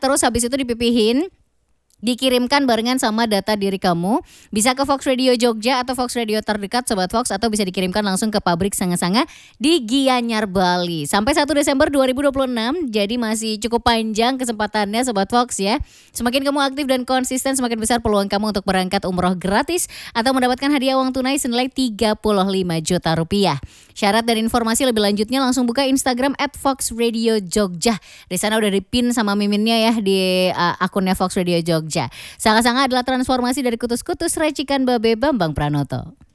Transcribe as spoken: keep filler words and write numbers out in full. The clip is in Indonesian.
terus habis itu dipipihin. Dikirimkan barengan sama data diri kamu. Bisa ke Fox Radio Jogja atau Fox Radio terdekat Sobat Fox, atau bisa dikirimkan langsung ke pabrik Sanga-Sanga di Gianyar, Bali. Sampai satu Desember dua ribu dua puluh enam. Jadi masih cukup panjang kesempatannya Sobat Fox ya. Semakin kamu aktif dan konsisten, semakin besar peluang kamu untuk berangkat umroh gratis atau mendapatkan hadiah uang tunai senilai tiga puluh lima juta rupiah. Syarat dan informasi lebih lanjutnya langsung buka Instagram at Fox Radio Jogja. Di sana udah dipin sama miminnya ya di uh, akunnya Fox Radio Jogja. Sanga-Sanga adalah transformasi dari kutus-kutus racikan Babe Bambang Pranoto.